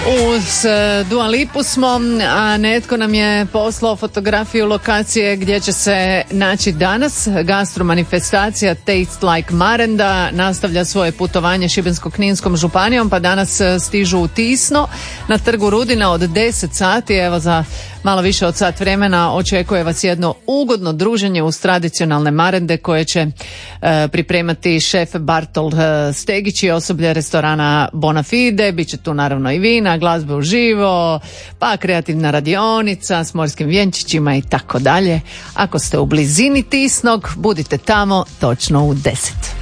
Uz Dua Lipu smo, a netko nam je poslao fotografiju lokacije gdje će se naći danas. Gastromanifestacija Taste Like Marenda nastavlja svoje putovanje Šibensko-kninskom županijom, pa danas stižu u Tisno na trgu Rudina od 10 sati. Evo, za malo više od sat vremena očekuje vas jedno ugodno druženje uz tradicionalne marende koje će pripremati šef Bartol Stegić i osoblje restorana Bonafide. Biće tu naravno i vina, glazbe uživo, pa kreativna radionica s morskim vjenčićima i tako dalje. Ako ste u blizini Tisnog, budite tamo točno u 10.